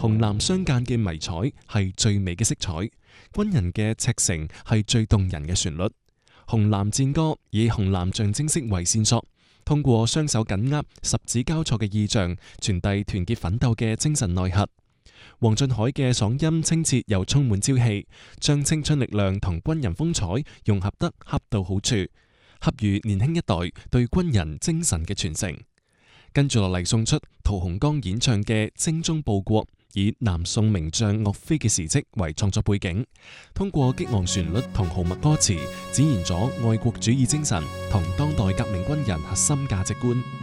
紅藍相間嘅迷彩係最美嘅色彩，軍人嘅赤誠係最動人嘅旋律。紅藍戰歌以紅藍象徵式為線索，通過雙手緊握、十指交錯嘅意象，傳遞團結奮鬥嘅精神內核。黃俊凱嘅嗓音清澈又充滿朝氣，將青春力量同軍人風采融合得恰到好處，恰如年輕一代對軍人精神嘅傳承。跟住落嚟送出屠洪剛演唱嘅《精忠報國》，以南宋名將岳飛嘅事蹟為創作背景，通過激昂旋律同豪邁歌詞，展現咗愛國主義精神同當代革命軍人核心價值觀。